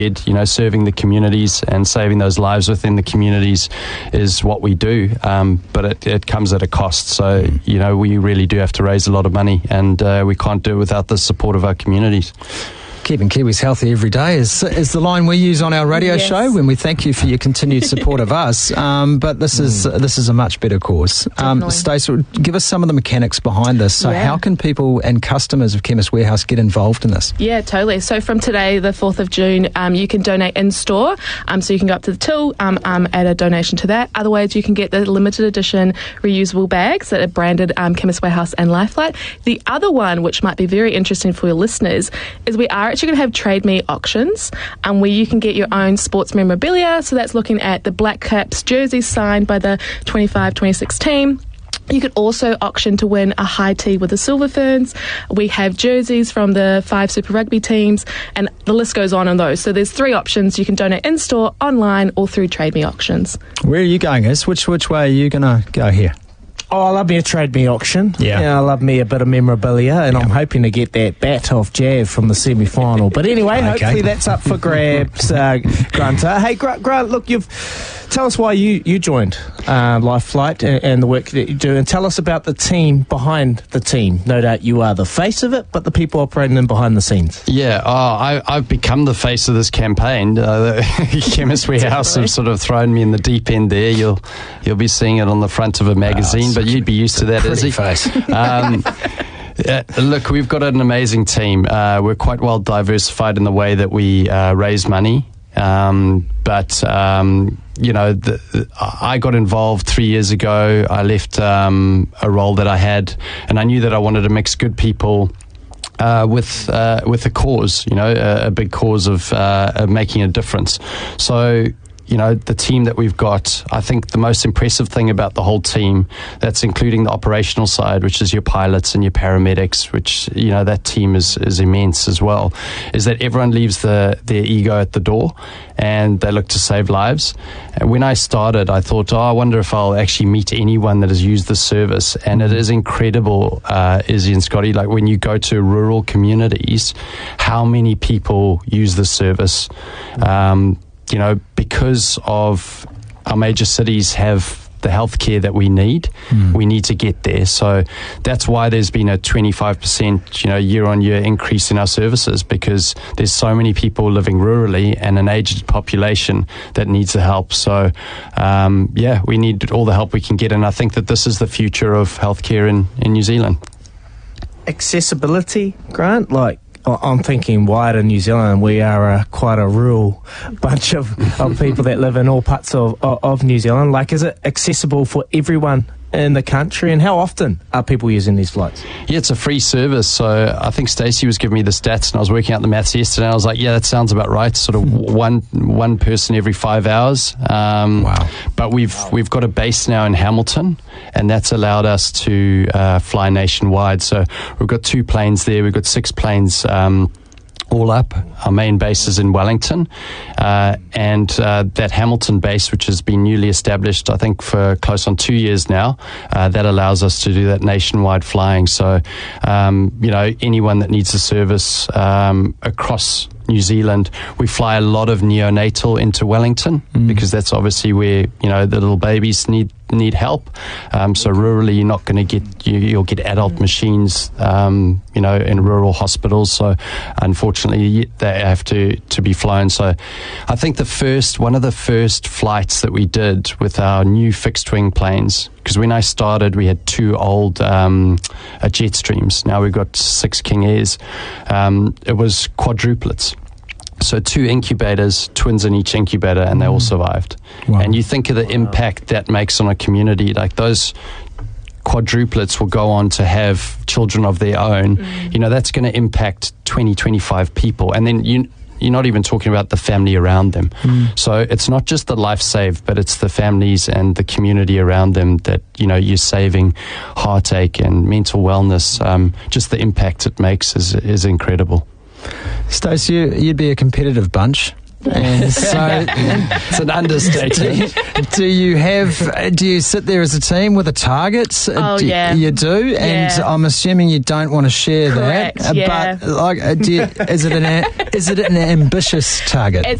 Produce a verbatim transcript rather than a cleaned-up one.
You know, serving the communities and saving those lives within the communities is what we do, um, but it, it comes at a cost. So, you know, we really do have to raise a lot of money, and uh, we can't do it without the support of our communities. Keeping Kiwis healthy every day is is the line we use on our radio yes. show when we thank you for your continued support of us. Um, but this is mm. this is a much better cause. Um, Stacey, give us some of the mechanics behind this. So yeah. how can people and customers of Chemist Warehouse get involved in this? Yeah, totally. So from today, the fourth of June, um, you can donate in-store. Um, so you can go up to the till, um, um, add a donation to that. Otherwise, you can get the limited edition reusable bags that are branded um, Chemist Warehouse and Lifelight. The other one, which might be very interesting for your listeners, is we are actually going to have Trade Me auctions, um, where you can get your own sports memorabilia. So that's looking at the Black Caps jerseys signed by the twenty-five twenty-six team. You could also auction to win a high tea with the Silver Ferns. We have jerseys from the five Super Rugby teams, and the list goes on on those. So there's three options. You can donate in-store, online, or through Trade Me auctions. Where are you going, Is? Which, which way are you going to go here? Oh, I love me a Trade Me auction. Yeah. yeah. I love me a bit of memorabilia, and yeah. I'm hoping to get that bat off Jav from the semi-final. But anyway, okay. hopefully that's up for grabs, uh, Grunter. Hey, Grant, Grant, look, you've tell us why you, you joined uh, Lifelight and, and the work that you do, and tell us about the team behind the team. No doubt you are the face of it, but the people operating in behind the scenes. Yeah, oh, I, I've become the face of this campaign. Uh, Chemist Warehouse have sort of thrown me in the deep end there. You'll you'll be seeing it on the front of a magazine, oh, but you'd be used to that, Izzy. Face. Um, Uh, look, we've got an amazing team. Uh, we're quite well diversified in the way that we uh, raise money. Um, but, um, you know, the, the, I got involved three years ago. I left um, a role that I had, and I knew that I wanted to mix good people Uh, with uh, with a cause, you know, a, a big cause of, uh, of making a difference. So, you know, the team that we've got, I think the most impressive thing about the whole team, that's including the operational side, which is your pilots and your paramedics, which, you know, that team is, is immense as well, is that everyone leaves the, their ego at the door and they look to save lives. And when I started, I thought, oh, I wonder if I'll actually meet anyone that has used this service. And it is incredible, uh, Izzy and Scotty, like when you go to rural communities, how many people use this service. Um, You know, because of our major cities have the healthcare that we need, mm. we need to get there. So that's why there's been a twenty-five percent, you know, year-on-year increase in our services, because there's so many people living rurally and an aged population that needs the help. So, um, yeah, we need all the help we can get, and I think that this is the future of healthcare in, in New Zealand. Accessibility, Grant, like, I'm thinking wider New Zealand, we are a, quite a rural bunch of, of people that live in all parts of, of, of New Zealand. Like, is it accessible for everyone in the country, and how often are people using these flights? Yeah, it's a free service. So I think Stacey was giving me the stats, and I was working out the maths yesterday, and I was like, yeah, that sounds about right. Sort of one one person every five hours. Um, wow. But we've wow. we've got a base now in Hamilton, and that's allowed us to uh, fly nationwide. So we've got two planes there. We've got six planes um, all up. Our main base is in Wellington, uh, and uh, that Hamilton base, which has been newly established, I think, for close on two years now, uh, that allows us to do that nationwide flying. So, um, you know, anyone that needs a service um, across New Zealand, we fly a lot of neonatal into Wellington, mm. because that's obviously where, you know, the little babies need need help. Um, so rurally, you're not going to get, you, you'll get adult machines, um, you know, in rural hospitals. So unfortunately, they have to, to be flown. So I think the first, one of the first flights that we did with our new fixed wing planes, because when I started, we had two old um, uh, Jetstreams. Now we've got six King Airs. Um, it was quadruplets. So two incubators, twins in each incubator, and they all survived. Wow. And you think of the impact that makes on a community. Like those quadruplets will go on to have children of their own. Mm. You know, that's going to impact twenty, twenty-five people. And then you... You're not even talking about the family around them. Mm. So it's not just the life saved, but it's the families and the community around them that, you know, you're saving heartache and mental wellness. Um, just the impact it makes is is incredible. Stacey, you, you'd be a competitive bunch. And so it's an understatement. do, do you have? Do you sit there as a team with a target? Oh do, yeah, you do. Yeah. And I'm assuming you don't want to share Correct, that. yeah. But like, do you, is it an is it an ambitious target? It's